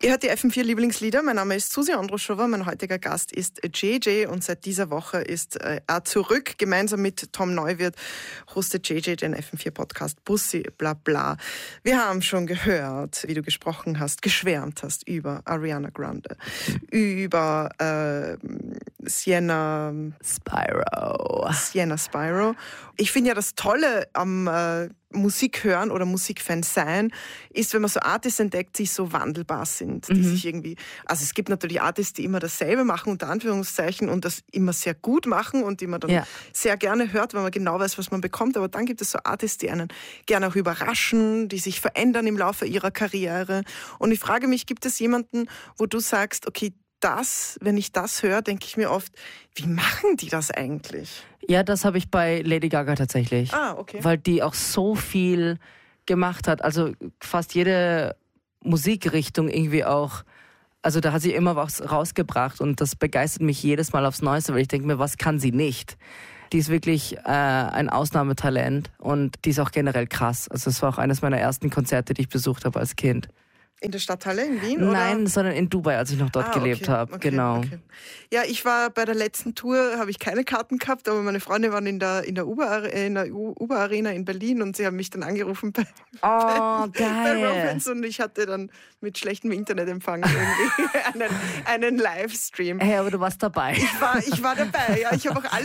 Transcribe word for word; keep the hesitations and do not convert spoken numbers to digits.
Ihr hört die F M vier Lieblingslieder. Mein Name ist Susi Andruschowa. Mein heutiger Gast ist J J und seit dieser Woche ist äh, er zurück. Gemeinsam mit Tom Neuwirth hostet J J den F M vier Podcast Bussi bla bla. Wir haben schon gehört, wie du gesprochen hast, geschwärmt hast über Ariana Grande, über äh, Sienna Spyro. Sienna Spyro. Ich finde ja das Tolle am äh, Musik hören oder Musikfan sein, ist, wenn man so Artists entdeckt, die so wandelbar sind, die Mhm. sich irgendwie, also es gibt natürlich Artists, die immer dasselbe machen, unter Anführungszeichen, und das immer sehr gut machen und die man dann Ja. sehr gerne hört, weil man genau weiß, was man bekommt, aber dann gibt es so Artists, die einen gerne auch überraschen, die sich verändern im Laufe ihrer Karriere, und ich frage mich, gibt es jemanden, wo du sagst, okay, das, wenn ich das höre, denke ich mir oft, wie machen die das eigentlich? Ja, das habe ich bei Lady Gaga tatsächlich. Ah, okay. Weil die auch so viel gemacht hat. Also fast jede Musikrichtung irgendwie auch. Also da hat sie immer was rausgebracht und das begeistert mich jedes Mal aufs Neueste, weil ich denke mir, was kann sie nicht? Die ist wirklich äh, ein Ausnahmetalent und die ist auch generell krass. Also es war auch eines meiner ersten Konzerte, die ich besucht habe als Kind. In der Stadthalle in Wien? Oder? Nein, sondern in Dubai, als ich noch dort Ah, gelebt okay, habe. okay, Genau. okay. Ja, ich war bei der letzten Tour, habe ich keine Karten gehabt, aber meine Freunde waren in der, in der Uber-Arena in Berlin und sie haben mich dann angerufen bei, Oh, bei geil. Romance und ich hatte dann mit schlechtem Internetempfang irgendwie einen, einen Livestream. Hey, aber du warst dabei. Ich war, ich war dabei, ja. Ich habe auch alle